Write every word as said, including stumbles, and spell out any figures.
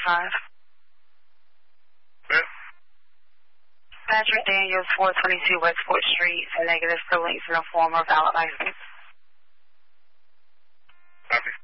twenty-five. Yeah. Patrick Daniels, four twenty-two West fourth Street, negative, still links, no form or valid license. Copy.